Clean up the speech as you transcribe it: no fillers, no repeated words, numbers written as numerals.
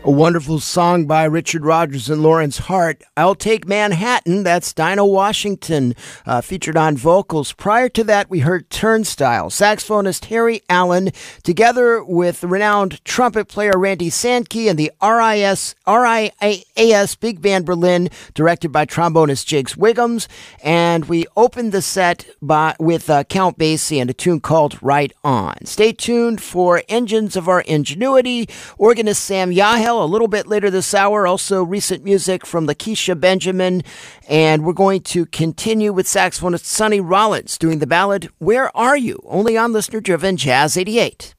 A wonderful song by Richard Rodgers and Lawrence Hart. I'll Take Manhattan, that's Dinah Washington, featured on vocals. Prior to that, we heard Turnstile. Saxophonist Harry Allen, together with renowned trumpet player Randy Sankey and the RIAS Big Band Berlin, directed by trombonist Jakes Wiggums. And we opened the set with Count Basie and a tune called Right On. Stay tuned for Engines of Our Ingenuity, organist Sam Yahel a little bit later this hour. Also recent music from Lakeisha Benjamin. And we're going to continue with saxophonist Sonny Rollins doing the ballad Where Are You? Only on Listener Driven Jazz 88.